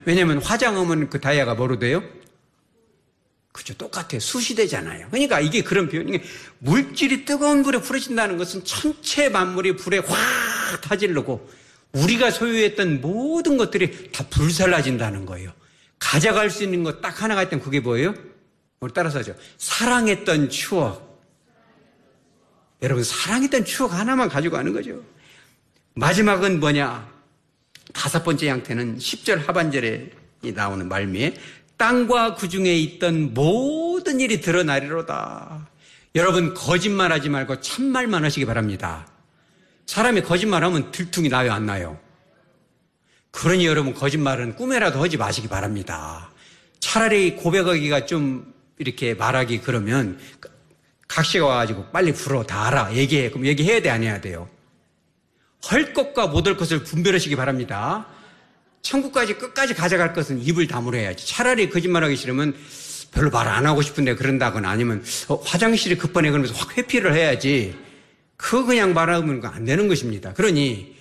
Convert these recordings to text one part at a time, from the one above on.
왜냐면 화장하면 그 다이아가 뭐로 돼요? 그죠. 똑같아요. 숯이 되잖아요. 그러니까 이게 그런 표현이, 물질이 뜨거운 불에 풀어진다는 것은 전체 만물이 불에 확 타질르고 우리가 소유했던 모든 것들이 다 불살라진다는 거예요. 가져갈 수 있는 것 딱 하나가 있다면 그게 뭐예요? 우리 따라서 하죠. 사랑했던 추억. 여러분, 사랑했던 추억 하나만 가지고 가는 거죠. 마지막은 뭐냐? 5번째 양태는 10절 하반절에 나오는 말미에 땅과 그 중에 있던 모든 일이 드러나리로다. 여러분, 거짓말하지 말고 참말만 하시기 바랍니다. 사람이 거짓말하면 들통이 나요, 안 나요? 그러니 여러분, 거짓말은 꿈에라도 하지 마시기 바랍니다. 차라리 고백하기가 좀 이렇게 말하기 그러면 각시가 와가지고 빨리 불어, 다 알아, 얘기해. 그럼 얘기해야 돼, 안 해야 돼요? 할 것과 못할 것을 분별하시기 바랍니다. 천국까지 끝까지 가져갈 것은 입을 다물어야지. 차라리 거짓말하기 싫으면 별로 말 안 하고 싶은데 그런다거나 아니면 화장실이 급하네 그러면서 확 회피를 해야지. 그거 그냥 말하면 안 되는 것입니다. 그러니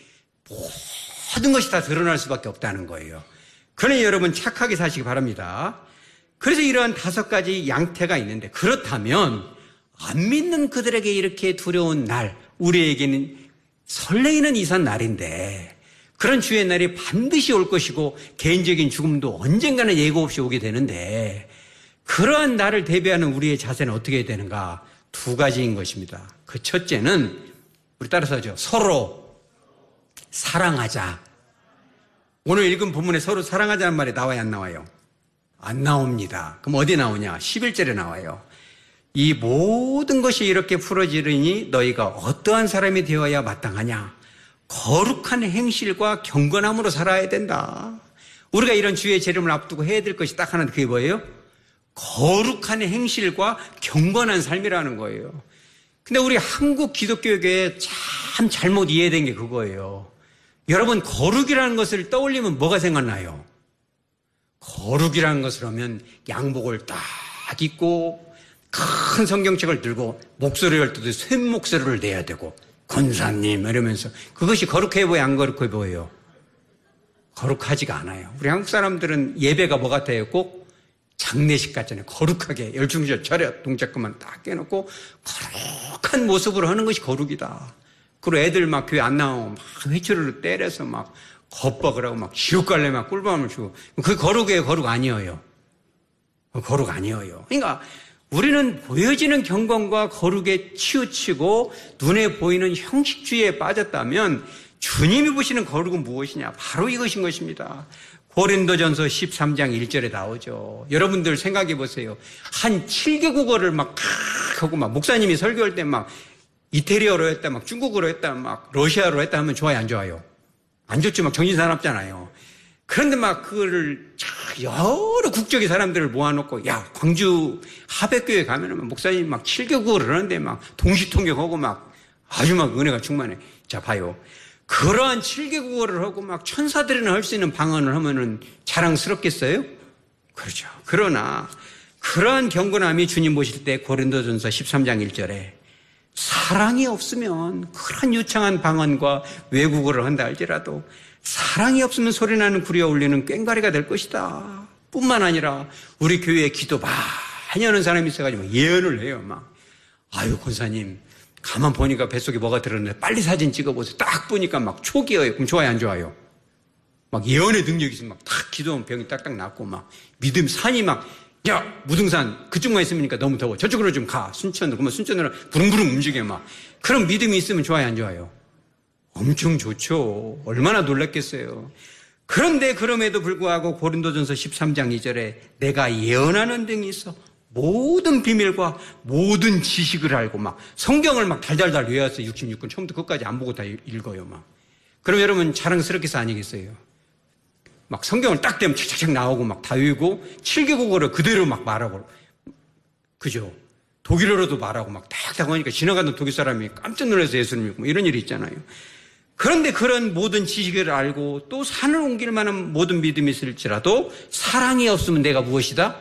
모든 것이 다 드러날 수밖에 없다는 거예요. 그러니 여러분 착하게 사시기 바랍니다. 그래서 이러한 5가지 양태가 있는데, 그렇다면 안 믿는 그들에게 이렇게 두려운 날, 우리에게는 설레이는 이산 날인데, 그런 주의 날이 반드시 올 것이고 개인적인 죽음도 언젠가는 예고 없이 오게 되는데, 그러한 날을 대비하는 우리의 자세는 어떻게 해야 되는가? 2가지인 것입니다. 그 첫째는 우리 따라서 하죠. 서로 사랑하자. 오늘 읽은 본문에 서로 사랑하자는 말이 나와요, 안 나와요? 안 나옵니다. 그럼 어디 나오냐? 11절에 나와요. 이 모든 것이 이렇게 풀어지르니 너희가 어떠한 사람이 되어야 마땅하냐? 거룩한 행실과 경건함으로 살아야 된다. 우리가 이런 주의 재림을 앞두고 해야 될 것이 딱 하나, 그게 뭐예요? 거룩한 행실과 경건한 삶이라는 거예요. 근데 우리 한국 기독교계에 참 잘못 이해된 게 그거예요. 여러분, 거룩이라는 것을 떠올리면 뭐가 생각나요? 거룩이라는 것을 하면 양복을 딱 입고 큰 성경책을 들고 목소리를 할 때도 쇳 목소리를 내야 되고 권사님 이러면서, 그것이 거룩해 보여요, 안 거룩해 보여요? 거룩하지가 않아요. 우리 한국 사람들은 예배가 뭐 같아요? 꼭 장례식 같잖아요. 거룩하게 열중절 차렷 동작금만 딱 깨놓고 거룩한 모습으로 하는 것이 거룩이다. 그리고 애들 막 교회 안 나오고 막 회초리로 때려서 막 겁박을 하고 막 지옥 갈래 막 꿀밤을 주고, 그게 거룩이에요? 거룩 아니에요? 거룩 아니에요. 그러니까 우리는 보여지는 경건과 거룩에 치우치고 눈에 보이는 형식주의에 빠졌다면 주님이 보시는 거룩은 무엇이냐? 바로 이것인 것입니다. 고린도전서 13장 1절에 나오죠. 여러분들 생각해 보세요. 한 7개국어를 막 하고 막 목사님이 설교할 때 막 이태리어로 했다, 막 중국어로 했다, 막 러시아로 했다 하면 좋아요, 안 좋아요? 안 좋죠. 막 정신사납잖아요. 그런데 막 그거를 여러 국적의 사람들을 모아놓고, 야, 광주 하백교회 가면은 목사님 막 7개국어를 하는데 막 동시통역하고 막 아주 막 은혜가 충만해. 자, 봐요. 그러한 7개국어를 하고 막 천사들이나 할 수 있는 방언을 하면은 자랑스럽겠어요? 그렇죠. 그러나 그러한 경건함이 주님 보실 때 고린도전서 13장 1절에 사랑이 없으면 그런 유창한 방언과 외국어를 한다 할지라도 사랑이 없으면 소리나는 구리와 울리는 꽹과리가 될 것이다. 뿐만 아니라 우리 교회에 기도 많이 하는 사람이 있어가지고 예언을 해요. 막, 아유, 권사님, 가만 보니까 뱃속에 뭐가 들었는데 빨리 사진 찍어보세요. 딱 보니까 막 초기예요. 그럼 좋아요, 안 좋아요? 막 예언의 능력이 있으면 막 딱 기도하면 병이 딱딱 낫고 막 믿음 산이 막, 야, 무등산 그쪽만 있으니까 너무 더워. 저쪽으로 좀 가. 순천으로. 그러면 순천으로 부릉부릉 움직여 막. 그런 믿음이 있으면 좋아요, 안 좋아요? 엄청 좋죠. 얼마나 놀랐겠어요. 그런데 그럼에도 불구하고 고린도전서 13장 2절에 내가 예언하는 등이 있어 모든 비밀과 모든 지식을 알고 막 성경을 막 달달달 외웠어요. 66권 처음부터 끝까지 안 보고 다 읽어요. 막. 그럼 여러분 자랑스럽게서 아니겠어요? 막 성경을 딱 되면 착착착 나오고 막 다 외우고 7개국어를 그대로 막 말하고, 그죠? 독일어로도 말하고 막 딱딱 하니까 지나가던 독일 사람이 깜짝 놀라서 예수를 믿고 이런 일이 있잖아요. 그런데 그런 모든 지식을 알고 또 산을 옮길 만한 모든 믿음이 있을지라도 사랑이 없으면 내가 무엇이다?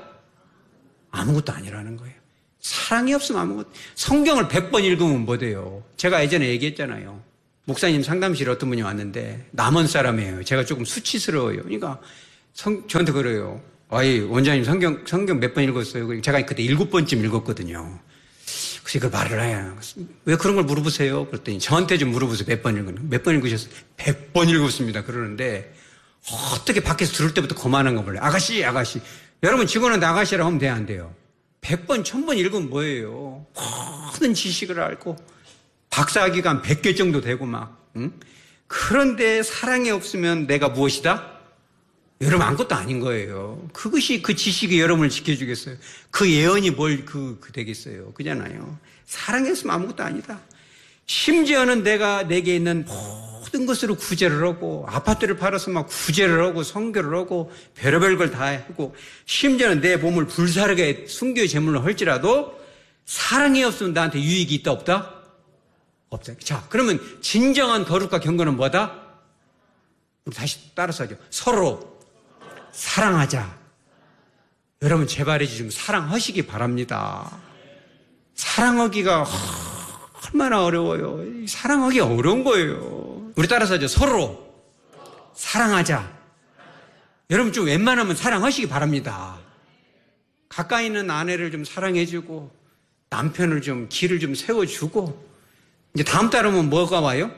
아무것도 아니라는 거예요. 사랑이 없으면 아무것도. 성경을 100번 읽으면 뭐 돼요? 제가 예전에 얘기했잖아요. 목사님 상담실에 어떤 분이 왔는데 남원 사람이에요. 제가 조금 수치스러워요. 그러니까 저한테 그래요. 아이, 원장님 성경 몇 번 읽었어요? 제가 그때 7번쯤 읽었거든요. 그래서 그 말을 해요. 왜 그런 걸 물어보세요? 그랬더니 저한테 좀 물어보세요. 몇 번 읽었나요? 몇 번 읽으셨어요? 100번 읽었습니다. 그러는데 어떻게 밖에서 들을 때부터 거만한 거 몰라요. 아가씨. 여러분 직원한테 아가씨라고 하면 돼요? 안 돼요? 100번, 1000번 읽으면 뭐예요? 모든 지식을 알고 박사학위가 100개 정도 되고 막. 응? 그런데 사랑이 없으면 내가 무엇이다? 여러분 아무것도 아닌 거예요. 그것이 그 지식이 여러분을 지켜주겠어요. 그 예언이 뭘 되겠어요. 그잖아요. 사랑이 없으면 아무것도 아니다. 심지어는 내게 있는 모든 것으로 구제를 하고 아파트를 팔아서 막 구제를 하고 성교를 하고 별의별 걸 다 하고 심지어는 내 몸을 불사르게 순교의 제물로 할지라도 사랑이 없으면 나한테 유익이 있다 없다? 없다. 자, 그러면 진정한 거룩과 경건은 뭐다? 우리 다시 따라서 하죠. 서로 사랑하자. 여러분 제발 좀 사랑하시기 바랍니다. 사랑하기가 얼마나 어려워요. 사랑하기 어려운 거예요. 우리 따라서 하죠. 서로 사랑하자. 여러분 좀 웬만하면 사랑하시기 바랍니다. 가까이 있는 아내를 좀 사랑해주고 남편을 좀 길을 좀 세워주고 이제 다음 달 오면 뭐가 와요?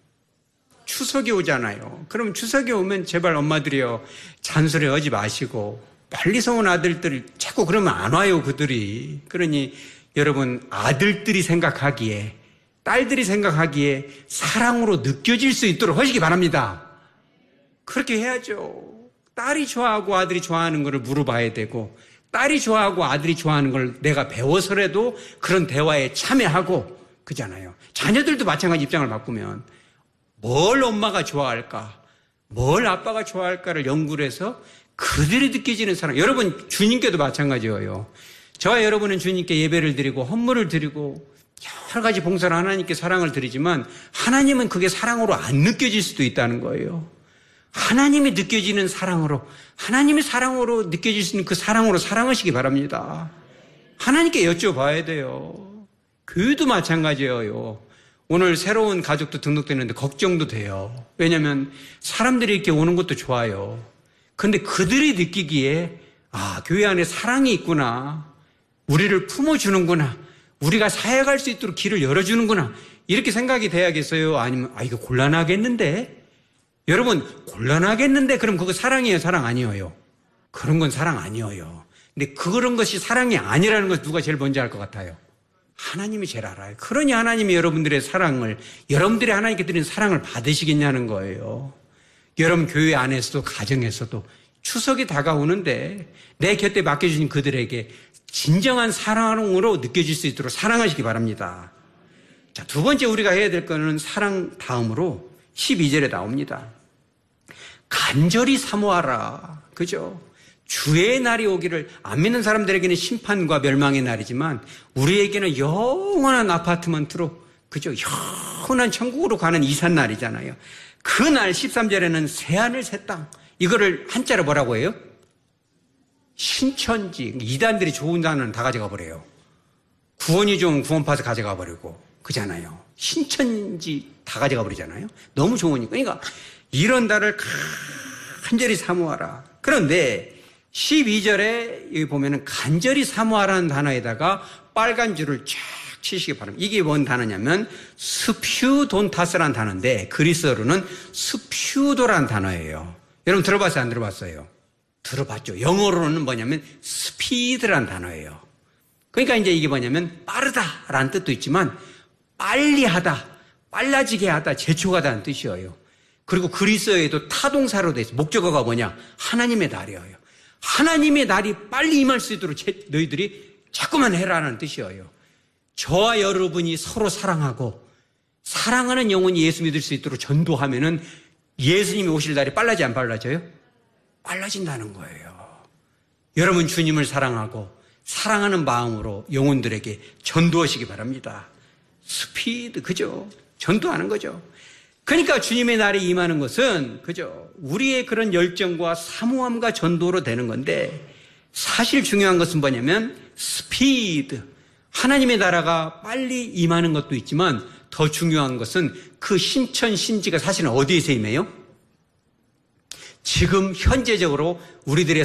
추석이 오잖아요. 그럼 추석이 오면 제발 엄마들이요. 잔소리하지 마시고 빨리 온 아들들 자꾸 그러면 안 와요. 그들이. 그러니 여러분 아들들이 생각하기에 딸들이 생각하기에 사랑으로 느껴질 수 있도록 하시기 바랍니다. 그렇게 해야죠. 딸이 좋아하고 아들이 좋아하는 것을 물어봐야 되고 딸이 좋아하고 아들이 좋아하는 걸 내가 배워서라도 그런 대화에 참여하고 그잖아요. 자녀들도 마찬가지 입장을 바꾸면 뭘 엄마가 좋아할까? 뭘 아빠가 좋아할까를 연구를 해서 그들이 느껴지는 사랑. 여러분 주님께도 마찬가지예요. 저와 여러분은 주님께 예배를 드리고 헌물을 드리고 여러 가지 봉사를 하나님께 사랑을 드리지만 하나님은 그게 사랑으로 안 느껴질 수도 있다는 거예요. 하나님이 느껴지는 사랑으로 하나님의 사랑으로 느껴질 수 있는 그 사랑으로 사랑하시기 바랍니다. 하나님께 여쭤봐야 돼요. 교회도 마찬가지예요. 오늘 새로운 가족도 등록되는데 걱정도 돼요. 왜냐하면 사람들이 이렇게 오는 것도 좋아요. 그런데 그들이 느끼기에 교회 안에 사랑이 있구나. 우리를 품어주는구나. 우리가 사역할 수 있도록 길을 열어주는구나. 이렇게 생각이 돼야겠어요? 아니면 이거 곤란하겠는데? 여러분 곤란하겠는데 그럼 그거 사랑이에요? 사랑 아니에요? 그런 건 사랑 아니에요. 근데 그런 것이 사랑이 아니라는 것 누가 제일 먼저 알 것 같아요? 하나님이 제일 알아요. 그러니 하나님이 여러분들의 사랑을 여러분들이 하나님께 드리는 사랑을 받으시겠냐는 거예요. 여러분 교회 안에서도 가정에서도 추석이 다가오는데 내 곁에 맡겨주신 그들에게 진정한 사랑으로 느껴질 수 있도록 사랑하시기 바랍니다. 자, 두 번째 우리가 해야 될 거는 사랑 다음으로 12절에 나옵니다. 간절히 사모하라. 그죠? 주의 날이 오기를 안 믿는 사람들에게는 심판과 멸망의 날이지만 우리에게는 영원한 아파트먼트로 그죠? 영원한 천국으로 가는 이삿날이잖아요. 그날 13절에는 새하늘 새 땅 이거를 한자로 뭐라고 해요? 신천지. 이단들이 좋은 단어는 다 가져가 버려요. 구원이 좋은 구원파서 가져가 버리고 그잖아요. 신천지 다 가져가 버리잖아요. 너무 좋으니까. 그러니까 이런 달을 간절히 사모하라. 그런데 12절에 여기 보면은 간절히 사모하라는 단어에다가 빨간 줄을 쫙 치시기 바랍니다. 이게 뭔 단어냐면 스퓨돈타스라는 단어인데 그리스어로는 스퓨도라는 단어예요. 여러분 들어봤어요? 안 들어봤어요? 들어봤죠. 영어로는 뭐냐면 스피드라는 단어예요. 그러니까 이제 이게 뭐냐면 빠르다라는 뜻도 있지만 빨리 하다, 빨라지게 하다, 재촉하다는 뜻이에요. 그리고 그리스어에도 타동사로 돼 있어요. 목적어가 뭐냐? 하나님의 날이에요. 하나님의 날이 빨리 임할 수 있도록 너희들이 자꾸만 해라는 뜻이에요. 저와 여러분이 서로 사랑하고 사랑하는 영혼이 예수 믿을 수 있도록 전도하면은 예수님이 오실 날이 빨라지 안 빨라져요? 빨라진다는 거예요. 여러분 주님을 사랑하고 사랑하는 마음으로 영혼들에게 전도하시기 바랍니다. 스피드, 그죠? 전도하는 거죠. 그러니까 주님의 날이 임하는 것은 그죠? 우리의 그런 열정과 사모함과 전도로 되는 건데 사실 중요한 것은 뭐냐면 스피드. 하나님의 나라가 빨리 임하는 것도 있지만 더 중요한 것은 그 신천신지가 사실은 어디에서 임해요? 지금 현재적으로 우리들의